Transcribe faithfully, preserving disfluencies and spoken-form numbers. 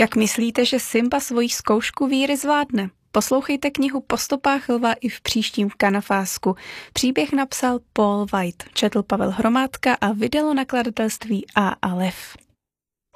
Jak myslíte, že Simba svoji zkoušku víry zvládne? Poslouchejte knihu Po stopách lva i v příštím Kanafásku. Příběh napsal Paul White, četl Pavel Hromádka a vydalo nakladatelství A a Lev.